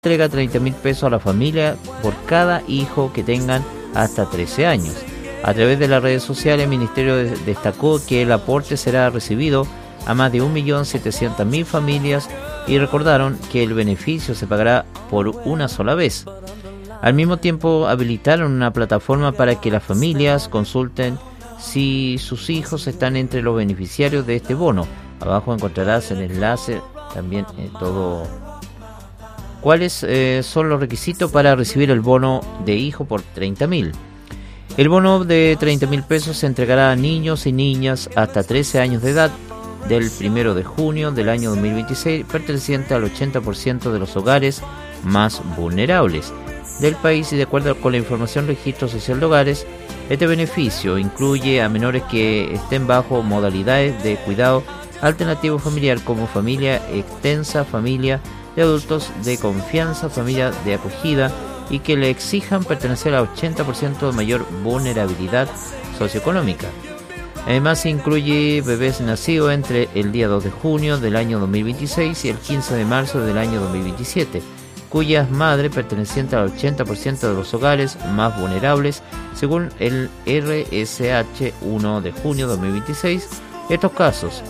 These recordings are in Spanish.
entrega 30.000 pesos a la familia por cada hijo que tengan hasta 13 años. A través de las redes sociales, el Ministerio destacó que el aporte será recibido a más de 1.700.000 familias y recordaron que el beneficio se pagará por una sola vez. Al mismo tiempo, habilitaron una plataforma para que las familias consulten si sus hijos están entre los beneficiarios de este bono. Abajo encontrarás el enlace también todo. ¿Cuáles son los requisitos para recibir el bono de hijo por 30.000? El bono de 30.000 pesos se entregará a niños y niñas hasta 13 años de edad del 1 de junio del año 2026, perteneciente al 80% de los hogares más vulnerables del país, y de acuerdo con la información del Registro Social de Hogares, este beneficio incluye a menores que estén bajo modalidades de cuidado alternativo familiar como familia extensa, familia de adultos de confianza, familia de acogida y que le exijan pertenecer al 80% de mayor vulnerabilidad socioeconómica. Además, incluye bebés nacidos entre el día 2 de junio del año 2026 y el 15 de marzo del año 2027, cuyas madres pertenecientes al 80% de los hogares más vulnerables, según el RSH 1 de junio de 2026. Estos casos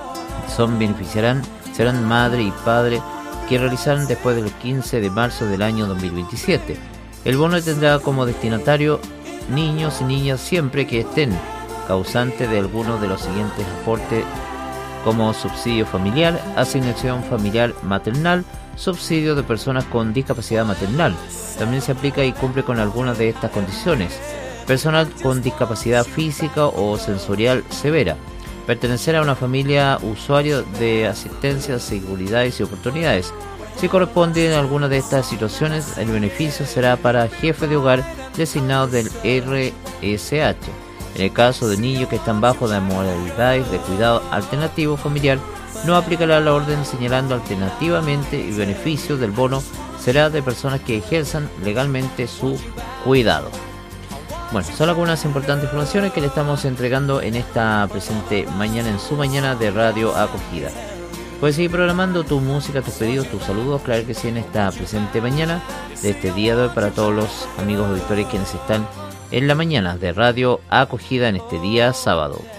serán madre y padre que realizarán después del 15 de marzo del año 2027. El bono tendrá como destinatario niños y niñas siempre que estén causantes de alguno de los siguientes aportes, como subsidio familiar, asignación familiar maternal, subsidio de personas con discapacidad maternal. También se aplica y cumple con algunas de estas condiciones: personal con discapacidad física o sensorial severa, pertenecer a una familia usuario de asistencia, seguridades y oportunidades. Si corresponde en alguna de estas situaciones, el beneficio será para jefes de hogar designados del RSH. En el caso de niños que están bajo las modalidades de cuidado alternativo familiar, no aplicará la orden, señalando alternativamente el beneficio del bono será de personas que ejerzan legalmente su cuidado. Bueno, son algunas importantes informaciones que le estamos entregando en esta presente mañana, en su mañana de Radio Acogida. Puedes seguir programando tu música, tus pedidos, tus saludos, claro que sí, en esta presente mañana de este día de hoy, para todos los amigos auditores quienes están en la mañana de Radio Acogida en este día sábado.